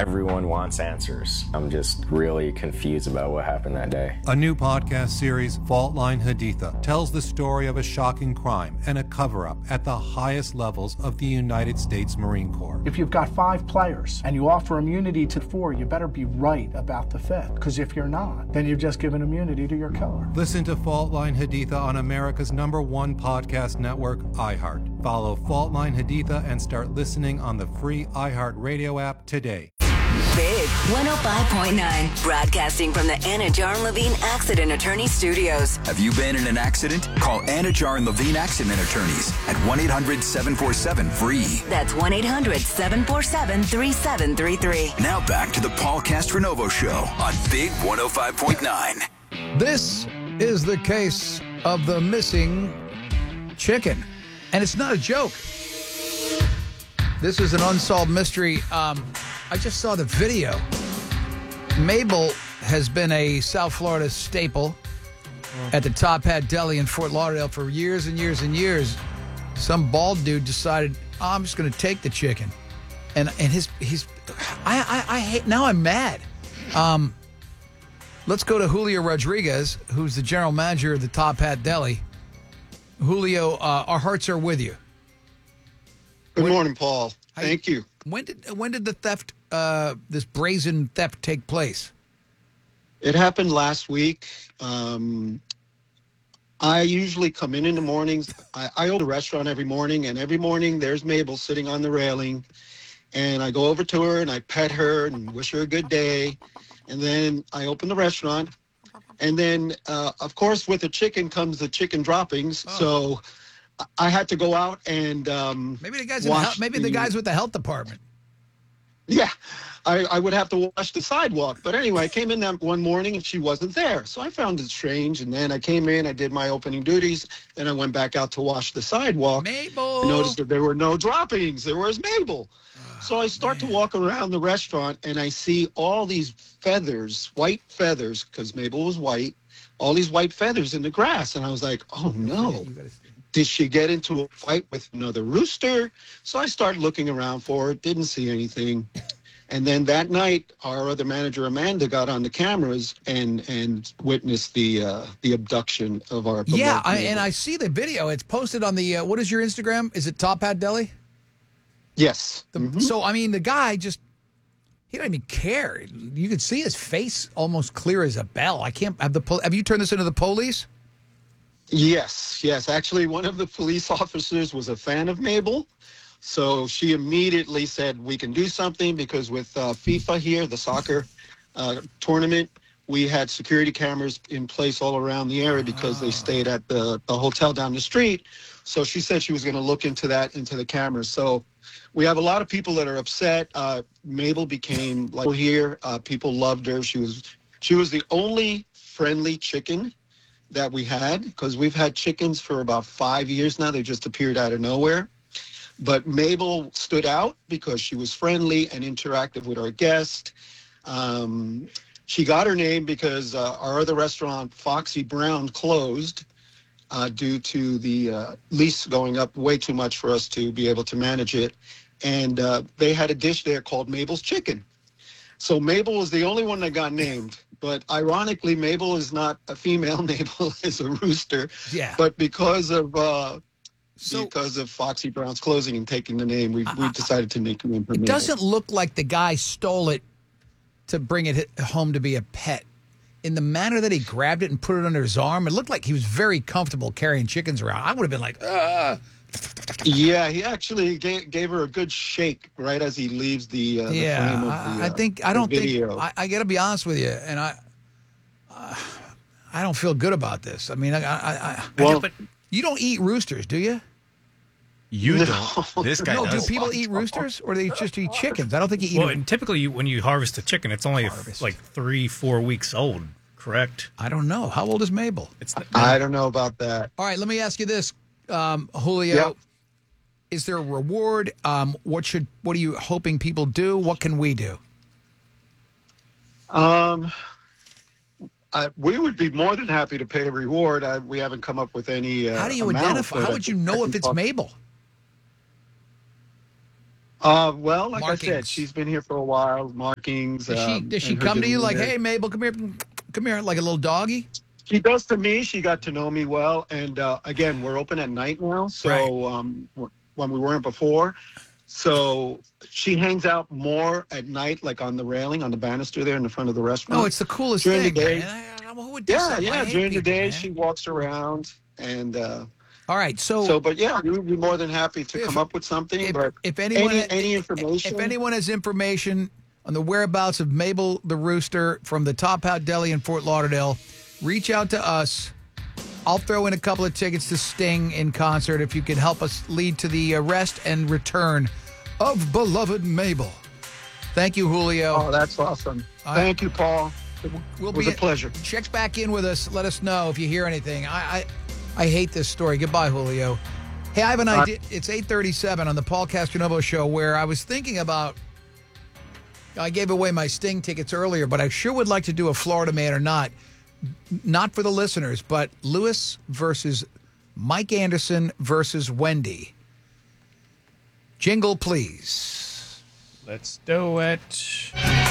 everyone wants answers. I'm just really confused about what happened that day. A new podcast series, Fault Line Haditha, tells the story of a shocking crime and a cover-up at the highest levels of the United States Marine Corps. If you've got 5 players and you offer immunity to 4, you better be right about the 5th. Because if you're not, then you've just given immunity to your killer. Listen to Fault Line Haditha on America's #1 podcast network, iHeart. Follow Fault Line Haditha and start listening on the free iHeart Radio app today. Big 105.9, broadcasting from the Anna Jar Levine Accident Attorney Studios. Have you been in an accident? Call Anna Jar and Levine Accident Attorneys at 1-800-747-FREE. That's 1-800-747-3733. Now back to the Paul Castranovo Show on Big 105.9. This is the case of the missing chicken. And it's not a joke. This is an unsolved mystery. I just saw the video. Mabel has been a South Florida staple at the Top Hat Deli in Fort Lauderdale for years and years and years. Some bald dude decided, I'm just going to take the chicken. And I hate, now I'm mad. Let's go to Julio Rodriguez, who's the general manager of the Top Hat Deli. Julio, our hearts are with you. Good morning, Paul. Thank you. When did the theft, this brazen theft, take place? It happened last week. I usually come in the mornings. I own a restaurant every morning, and every morning there's Mabel sitting on the railing, and I go over to her and I pet her and wish her a good day, and then I open the restaurant, and then of course with the chicken comes the chicken droppings. So I had to go out and maybe the guys the guys with the health department. Yeah, I would have to wash the sidewalk. But anyway, I came in that one morning and she wasn't there. So I found it strange. And then I came in, I did my opening duties, and I went back out to wash the sidewalk. Mabel! I noticed that there were no droppings. There was Mabel. So I start to walk around the restaurant, and I see all these feathers, white feathers, because Mabel was white, all these white feathers in the grass. And I was like, oh, no. Did she get into a fight with another rooster? So I started looking around for it, didn't see anything. And then that night, our other manager, Amanda, got on the cameras and witnessed the abduction of our beloved Yeah, Mabel. and I see the video. It's posted on the, what is your Instagram? Is it Top Hat Deli? Yes. So, I mean, the guy just, he don't even care. You could see his face almost clear as a bell. I can't, have you turned this into the police? Yes. Actually, one of the police officers was a fan of Mabel. So she immediately said, we can do something, because with FIFA here, the soccer tournament, we had security cameras in place all around the area because they stayed at the hotel down the street. So she said she was going to look into the cameras. So we have a lot of people that are upset. Mabel became like here. People loved her. She was the only friendly chicken that we had, because we've had chickens for about 5 years now. They just appeared out of nowhere. But Mabel stood out because she was friendly and interactive with our guests. She got her name because our other restaurant, Foxy Brown, closed due to the lease going up way too much for us to be able to manage it. And they had a dish there called Mabel's Chicken. So Mabel was the only one that got named. But ironically, Mabel is not a female. Mabel is a rooster. Yeah. But because of Foxy Brown's closing and taking the name, we decided to make a name for Mabel. It doesn't look like the guy stole it to bring it home to be a pet. In the manner that he grabbed it and put it under his arm, it looked like he was very comfortable carrying chickens around. I would have been like, Yeah, he actually gave her a good shake right as he leaves the frame of the video. I got to be honest with you, and I don't feel good about this. I mean, but you don't eat roosters, do you? You don't. This guy does. Do people eat roosters, or they just eat chickens? I don't think you eat. Well, and typically, when you harvest a chicken, it's only like 3-4 weeks old. Correct? I don't know. How old is Mabel? I don't know about that. All right, let me ask you this, Julio. Yep. Is there a reward? What are you hoping people do? What can we do? We would be more than happy to pay a reward. We haven't come up with any. How do you amount, identify? How would you know if it's Mabel? Well, like I Markings. said, she's been here for a while. Markings. Does she and her come to you like, demeanor. hey, Mabel, come here, like a little doggy? She does to me. She got to know me well, and again, we're open at night now. So when we weren't before, so she hangs out more at night, like on the railing, on the banister there in the front of the restaurant. No, it's the coolest During thing. the day, Man. Who would do that? I hate During the people, day, man. she walks around, and all right, but yeah, we would be more than happy to come up with something. But if anyone any information, if anyone has information on the whereabouts of Mabel the Rooster from the Top Hat Deli in Fort Lauderdale, reach out to us. I'll throw in a couple of tickets to Sting in concert if you could help us lead to the arrest and return of beloved Mabel. Thank you, Julio. Oh, that's awesome. Thank you, Paul. It was a pleasure. Check back in with us. Let us know if you hear anything. I hate this story. Goodbye, Julio. Hey, I have an idea. It's 8:37 on the Paul Castronovo Show, where I was thinking about, I gave away my Sting tickets earlier, but I sure would like to do a Florida Man or Not. Not for the listeners, but Lewis versus Mike Anderson versus Wendy. Jingle, please. Let's do it.